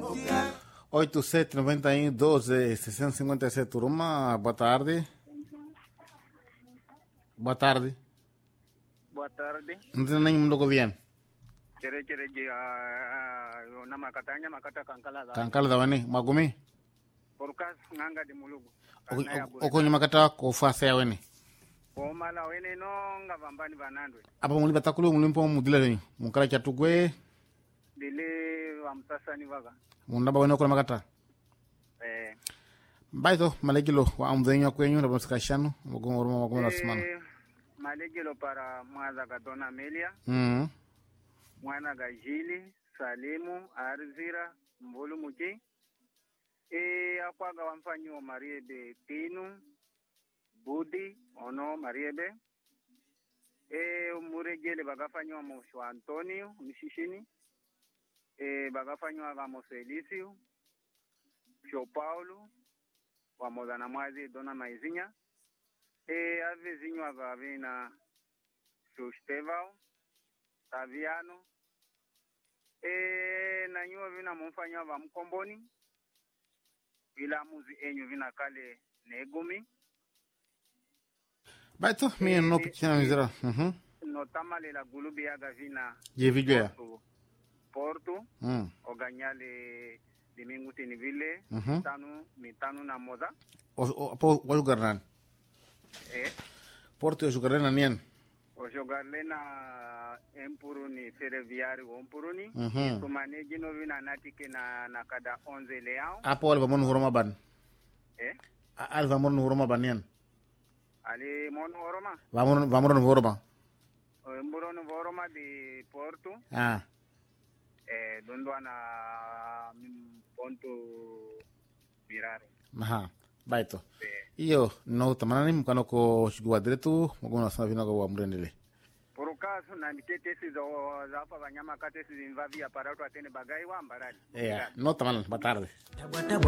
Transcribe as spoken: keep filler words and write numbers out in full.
oito sete noventa e um doze seiscentos e cinquenta e sete. Turma, boa tarde. Boa tarde. Boa tarde. Não tem nenhum do governo. Chere chere ji a na makatanya makata kankala da. Kankala da wani magumi. Porkas nganga di mulugu. Okonye makata ko fasa ya wani. Ko mala wene no nga vambani vanandwe. Apa muli batakulu mulimpo mudile ni. Mukala chatugwe. Dile wamtasani vaga. Mundaba wene ko makata. Eh. Baito malekilo wa amdhenyo kwenyu na basikashano mugongo roma magumu na simana. Malekilo para mwaza gadona Amelia. Mhm. Mwana Gajili, Salimu, Arzira, Mbulu Muti. E akwaga wamfanyo Mariebe Tinu, Budi, ono Mariebe. E muregele bagafanyo Mosho Antonio, Mishishini. E bagafanyo Agamo Felicio, Sho Paulo, wamoza na mwazi Dona Maizinya. E avezinho agavina Sho Stevao, Taviano. E na nyuwa vina mumfanya wa mkomboni. Ila muzi enyu vina kale negumi. Baito mie no pichina mizera. Mhm. No tamale la gulubi yaga vina. Je video. Porto. Mhm. Oganyale diminguti ni vile. Mhm. Tanu mitanu na moza. O po wa jugarnan. Eh. Porto yo jugarnan nien. O jogarlena empuruni ferroviari ompuruni. Mhm. Tumane jino vina natike na nakada onze leao. Apo alva mon horoma ban. Eh. Alva mon horoma ban nien. Ali mon horoma. Vamon vamon horoma. O emburono horoma di Porto. Ah. Eh dondo ana ponto mirare. Aha. Baito. Eh. Iyo no tamanani mkano ko shigwa diretu mugona sana vina ko amrendele. Por caso na niketesi za zafa banyama katesi zinvavi aparato atene bagai wa mbarali. Eh, no tamanani batarde.